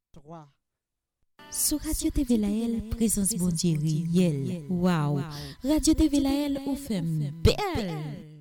3. Sur Radio TV Laël, présence bon Dieu réel. Waouh! Radio TV Laël, ou fait belle!